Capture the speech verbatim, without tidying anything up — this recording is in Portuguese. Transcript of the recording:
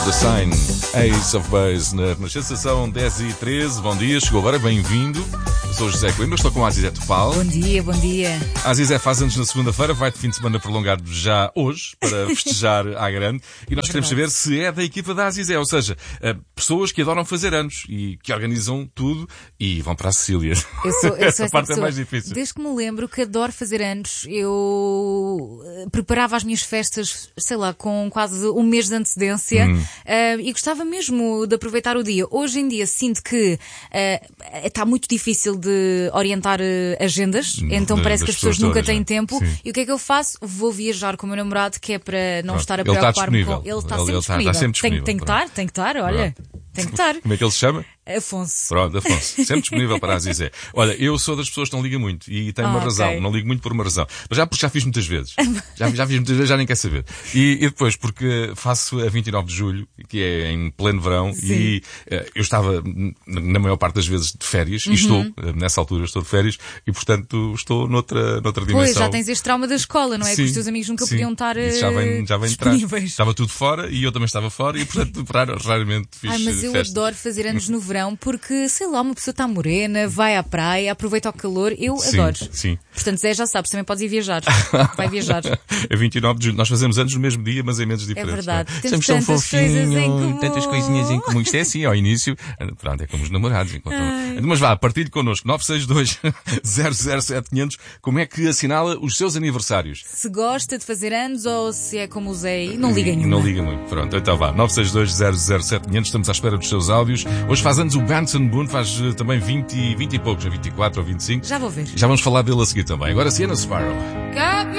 The Sign, Ace of Base, na Renascença, dez e treze. Bom dia, chegou agora, bem-vindo. Eu sou o José Coimbra, estou com a Azizé Topal. Bom dia, bom dia. A Azizé faz anos na segunda-feira, vai de fim de semana prolongado já hoje, para festejar à grande. E nós é queremos saber se é da equipa da Azizé, ou seja, pessoas que adoram fazer anos e que organizam tudo e vão para a Sicília. Eu sou, eu sou essa parte pessoa. é mais difícil. Desde que me lembro que adoro fazer anos, eu preparava as minhas festas, sei lá, com quase um mês de antecedência hum. uh, e gostava mesmo de aproveitar o dia. Hoje em dia sinto que uh, está muito difícil de orientar uh, agendas, hum, então de, parece que as pessoas, pessoas nunca têm já. tempo. Sim. E o que é que eu faço? Vou viajar com o meu namorado, que é para não Pronto. estar a preocupar-me com... Ele está sempre, sempre, sempre disponível. Tem, tem que estar, tem que estar, olha. Pronto. Tem que estar. Como é que ele se chama? Afonso. Pronto, Afonso. Sempre disponível para a Azizé. Olha, eu sou das pessoas que não ligam muito e tenho ah, uma razão. Okay. Não ligo muito por uma razão. Mas já porque já fiz muitas vezes. Já, já fiz muitas vezes, já nem quer saber. E, e depois, porque faço a vinte e nove de julho, que é em pleno verão, Sim. e uh, eu estava, na maior parte das vezes, de férias, uhum. e estou, uh, nessa altura, estou de férias, e portanto estou noutra, noutra dimensão. Pois, já tens este trauma da escola, não é? Sim, que os teus amigos nunca sim. podiam estar uh, já vem, já vem disponíveis. Estava tudo fora e eu também estava fora e, portanto, raramente fiz Ai, mas eu festas. adoro fazer anos no verão porque, sei lá, uma pessoa está morena, vai à praia, aproveita o calor. Eu sim, adoro. Sim. Portanto, Zé, já sabes, também podes ir viajar. Vai viajar. É vinte e nove de julho. Nós fazemos anos no mesmo dia, mas em meses diferentes. É verdade. É? Temos tantas coisas em comum. Tantas coisinhas em comum. Isto é assim, ao início. Pronto, é como os namorados. Mas vá, partilhe connosco. nove seis dois, zero zero sete, quinhentos. Como é que assinala os seus aniversários? Se gosta de fazer anos ou se é como o Zé, não liga nenhuma. Não liga muito. Pronto, então vá. nove seis dois, zero zero sete, quinhentos. Estamos à espera dos seus áudios. Hoje faz anos o Benson Boone, faz uh, também vinte, vinte e poucos, vinte e quatro ou vinte e cinco. Já vou ver. Já vamos falar dele a seguir também. Agora Sienna Sparrow.